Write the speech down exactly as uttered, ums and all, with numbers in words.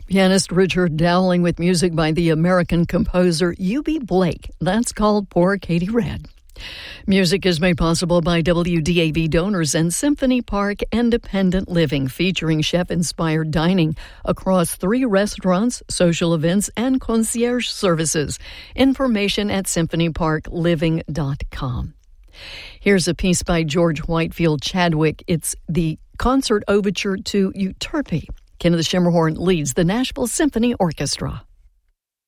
Pianist Richard Dowling with music by the American composer U B Blake. That's called Poor Katie Red. Music is made possible by W D A V donors and Symphony Park Independent Living, featuring chef-inspired dining across three restaurants, social events, and concierge services. Information at symphony park living dot com. Here's a piece by George Whitefield Chadwick. It's the concert overture to Euterpe. Kenneth Schermerhorn leads the Nashville Symphony Orchestra.